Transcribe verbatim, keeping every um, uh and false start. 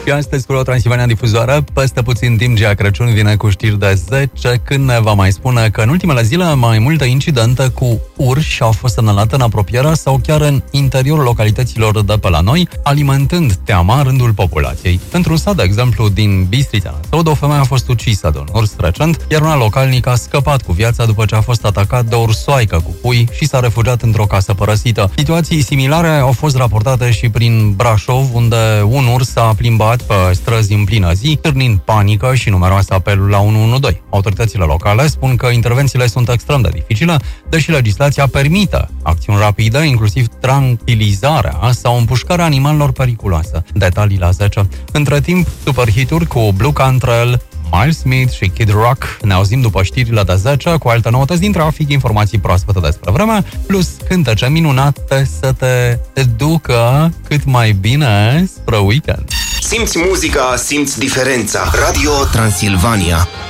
Și astăzi, cu Transilvania Difuzoară, peste puțin timp Gea Crăciun vine cu știri de zece, când ne va mai spune că în ultimele zile mai multe incidente cu urși au fost semnalate în apropierea sau chiar în interiorul localităților de pe la noi, alimentând teama în rândul populației. Într-un sat, de exemplu, din Bistrița Năsăud, o femeie a fost ucisă de un urs recent, iar una localnică a scăpat cu viața după ce a fost atacat de o ursoaică cu pui și s-a refugiat într-o casă părăsită. Situații similare au fost raportate și prin Brașov, unde un urs s-a plimbat pe străzi în plină zi, târnind panică și numeroase apeluri la unu unu doi. Autoritățile locale spun că intervențiile sunt extrem de dificile, deși legislația permite acțiuni rapide, inclusiv tranquilizarea sau împușcarea animalelor periculoase. Detalii la zece. Între timp, superhituri cu Blue Cantrell, Miles Smith și Kid Rock. Ne auzim după știrile de zece cu alte noutăți din trafic, informații proaspete despre vreme, plus cântece minunate să te ducă cât mai bine spre weekend. Simți muzica, simți diferența. Radio Transilvania.